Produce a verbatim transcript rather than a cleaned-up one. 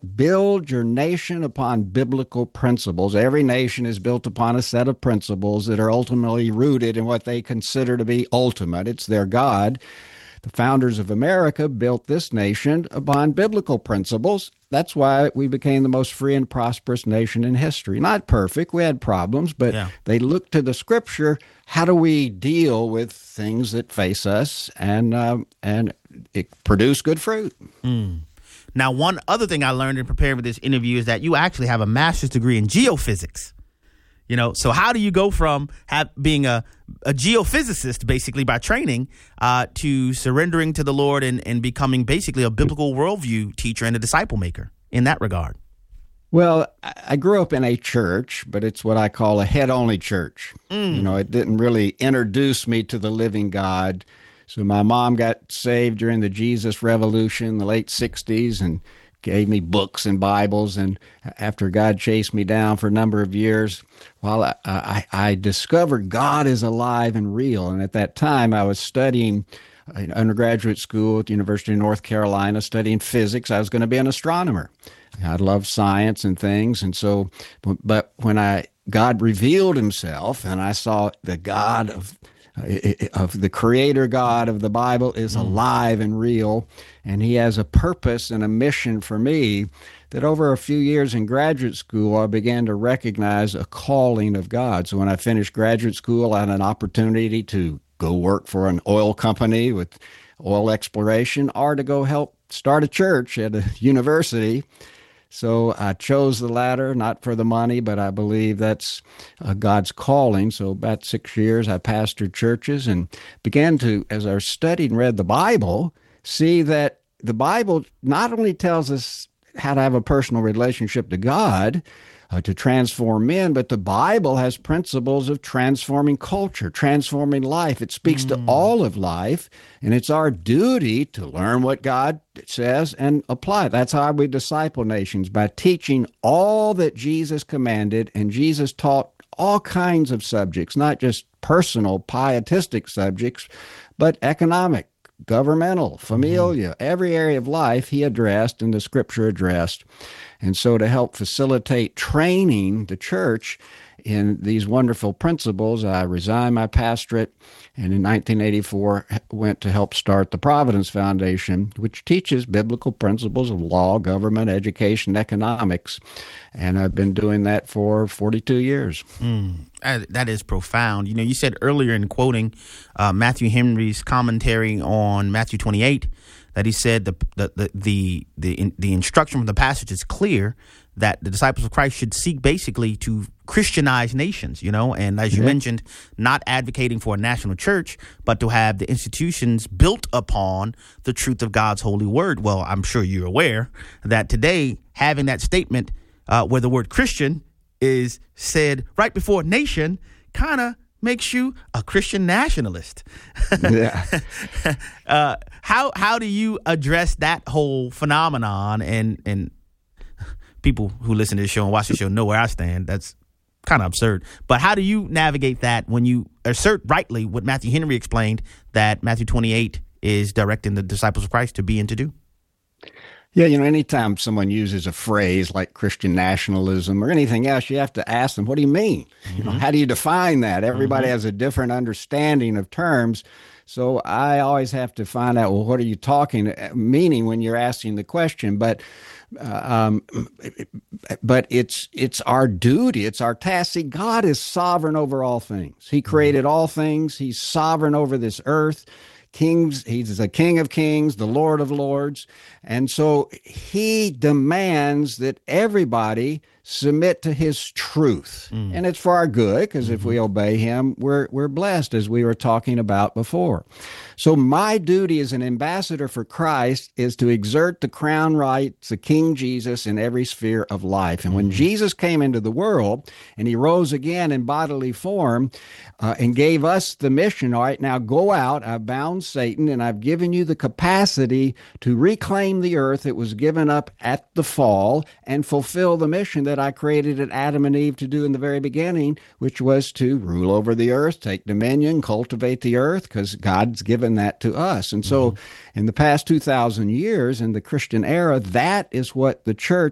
it, build your nation upon biblical principles. Every nation is built upon a set of principles that are ultimately rooted in what they consider to be ultimate. It's their God. The founders of America built this nation upon biblical principles. That's why we became the most free and prosperous nation in history. Not perfect. We had problems, but yeah. They looked to the Scripture. How do we deal with things that face us and um, and it produce good fruit? Mm. Now, one other thing I learned in preparing for this interview is that you actually have a master's degree in geophysics. You know, so how do you go from have, being a, a geophysicist, basically by training, uh, to surrendering to the Lord and, and becoming basically a biblical worldview teacher and a disciple maker in that regard? Well, I grew up in a church, but it's what I call a head-only church. Mm. You know, it didn't really introduce me to the living God. So my mom got saved during the Jesus Revolution in the late sixties and gave me books and Bibles, and after God chased me down for a number of years, well, I, I, I discovered God is alive and real. And at that time, I was studying in undergraduate school at the University of North Carolina, studying physics. I was going to be an astronomer. I love science and things, and so, but when I God revealed Himself, and I saw the God of of the Creator God of the Bible is alive and real, and He has a purpose and a mission for me, that over a few years in graduate school, I began to recognize a calling of God. So when I finished graduate school, I had an opportunity to go work for an oil company with oil exploration, or to go help start a church at a university. So I chose the latter, not for the money, but I believe that's uh, God's calling. So about six years, I pastored churches and began to, as I studied and read the Bible, see that the Bible not only tells us how to have a personal relationship to God, uh, to transform men, but the Bible has principles of transforming culture, transforming life. It speaks mm. to all of life, and it's our duty to learn what God says and apply it. That's how we disciple nations, by teaching all that Jesus commanded, and Jesus taught all kinds of subjects, not just personal, pietistic subjects, but economic, governmental, familial, mm-hmm. every area of life He addressed and the Scripture addressed. And so to help facilitate training the church in these wonderful principles, I resigned my pastorate, and in nineteen eighty-four went to help start the Providence Foundation, which teaches biblical principles of law, government, education, economics. And I've been doing that for forty-two years. Mm, that is profound. You know, you said earlier in quoting uh, Matthew Henry's commentary on Matthew twenty-eight, that he said the the the the the, the instruction from the passage is clear, that the disciples of Christ should seek basically to Christianize nations, you know, and as you mm-hmm. mentioned, not advocating for a national church, but to have the institutions built upon the truth of God's holy word. Well, I'm sure you're aware that today having that statement uh, where the word Christian is said right before nation kind of makes you a Christian nationalist. Yeah. uh, how how do you address that whole phenomenon? And and people who listen to the show and watch the show know where I stand. That's kind of absurd. But how do you navigate that when you assert rightly what Matthew Henry explained, that Matthew twenty-eight is directing the disciples of Christ to be and to do? Yeah, you know, anytime someone uses a phrase like Christian nationalism or anything else, you have to ask them, what do you mean? Mm-hmm. You know, how do you define that? Everybody mm-hmm. has a different understanding of terms. So I always have to find out, well, what are you talking, meaning when you're asking the question? But uh, um, but it's it's our duty, it's our task. See, God is sovereign over all things. He created all things. He's sovereign over this earth. Kings, he's the King of kings, the Lord of lords. And so He demands that everybody submit to His truth. Mm. And it's for our good, because mm-hmm. if we obey Him, we're we're blessed, as we were talking about before. So my duty as an ambassador for Christ is to exert the crown rights of King Jesus in every sphere of life. And when mm-hmm. Jesus came into the world and He rose again in bodily form uh, and gave us the mission, all right, now go out, I've bound Satan, and I've given you the capacity to reclaim the earth that was given up at the fall and fulfill the mission that I created at Adam and Eve to do in the very beginning, which was to rule over the earth, take dominion, cultivate the earth, because God's given that to us. And so mm-hmm. in the past two thousand years in the Christian era, that is what the church